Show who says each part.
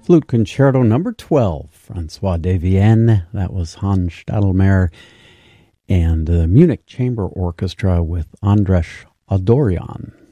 Speaker 1: Flute Concerto Number 12, Francois de Vienne. That was Hans Stadelmeier. And the Munich Chamber Orchestra with Andras Adorian.